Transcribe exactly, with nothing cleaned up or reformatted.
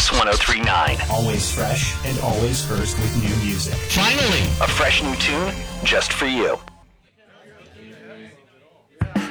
Kicks one oh three point nine. Always fresh and always first with new music. Finally, a fresh new tune just for you.